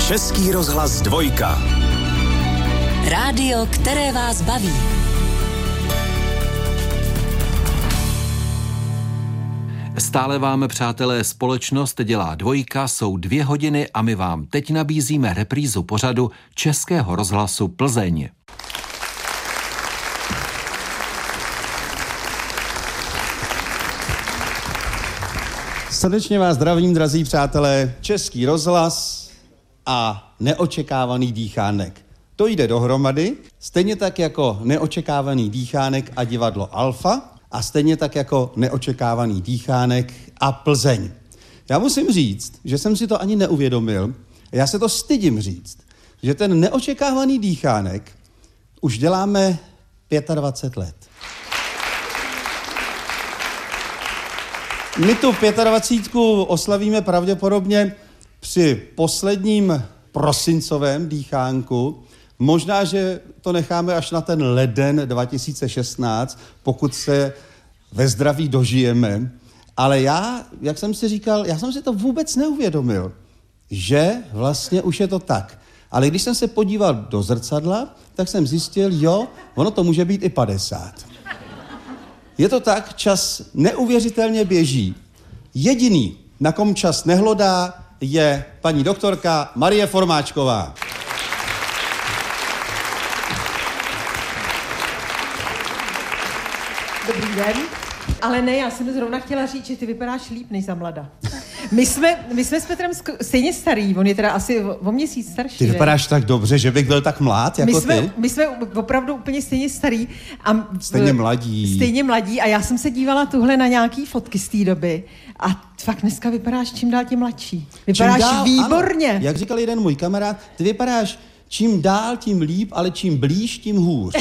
Český rozhlas 2. Rádio, které vás baví. Stále vám, přátelé, společnost dělá 2, jsou 2 hodiny a my vám teď nabízíme reprízu pořadu Českého rozhlasu Plzeň. Srdečně vás zdravím, drazí přátelé. Český rozhlas a neočekávaný dýchánek. To jde dohromady, stejně tak jako neočekávaný dýchánek a divadlo Alfa a stejně tak jako neočekávaný dýchánek a Plzeň. Já musím říct, že jsem si to ani neuvědomil, já se to stydím říct, že ten neočekávaný dýchánek už děláme 25 let. My tu 25 oslavíme pravděpodobně při posledním prosincovém dýchánku. Možná, že to necháme až na ten leden 2016, pokud se ve zdraví dožijeme. Ale já, jak jsem si říkal, já jsem si to vůbec neuvědomil, že vlastně už je to tak. Ale když jsem se podíval do zrcadla, tak jsem zjistil, jo, ono to může být i 50. Je to tak, čas neuvěřitelně běží. Jediný, na kom čas nehlodá, je paní doktorka Marie Formáčková. Dobrý den. Ale ne, já jsem zrovna chtěla říct, že ty vypadáš líp než za mlada. My jsme s Petrem stejně starý, on je teda asi o měsíc starší. Ty vypadáš tak dobře, že bych byl tak mlád jako ty? My jsme opravdu úplně stejně starý. A Stejně mladí a já jsem se dívala tuhle na nějaký fotky z té doby a fakt dneska vypadáš čím dál tím mladší. Vypadáš výborně. Ano, jak říkal jeden můj kamarád, ty vypadáš čím dál tím líp, ale čím blíž tím hůř.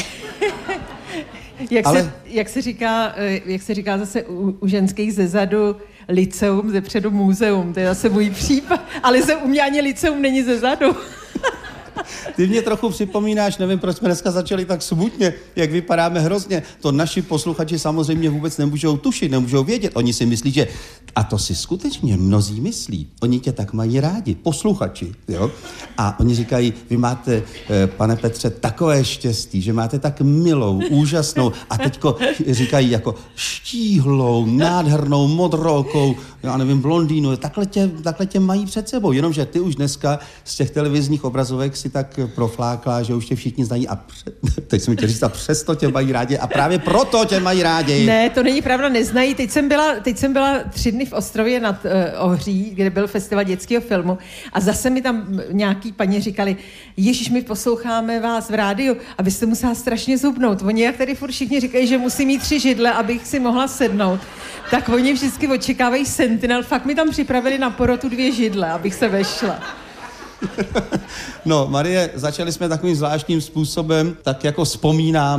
Jak se říká zase u ženských zezadu liceum, zepředu muzeum, to je zase můj případ, ale u mě ani liceum není zezadu. Ty mě trochu připomínáš, nevím, proč jsme dneska začali tak smutně, jak vypadáme hrozně. To naši posluchači samozřejmě vůbec nemůžou tušit, nemůžou vědět. Oni si myslí, že... A to si skutečně mnozí myslí. Oni tě tak mají rádi, posluchači, jo? A oni říkají, vy máte, pane Petře, takové štěstí, že máte tak milou, úžasnou a teďko říkají jako štíhlou, nádhernou, modrookou, já nevím, blondýnu, takhle tě mají před sebou. Jenomže ty už dneska z těch televizních obrazovek si tak proflákla, že už tě všichni znají a teď jsem chtěl říct, a přesto tě mají rádi a právě proto tě mají rádi. Ne, to není pravda, neznají. Teď jsem byla 3 dny v Ostrově nad Ohří, kde byl festival dětského filmu a zase mi tam nějaký paní říkali, ježiš, my posloucháme vás v rádiu a vy jste musela strašně zubnout. Oni jak tady furt všichni říkají, že musí mít 3 židle, abych si mohla sednout, tak oni vždycky očekávají Sentinel, fakt mi tam připravili na porotu 2 židle, abych se vešla. No, Marie, začali jsme takovým zvláštním způsobem, tak jako vzpomínám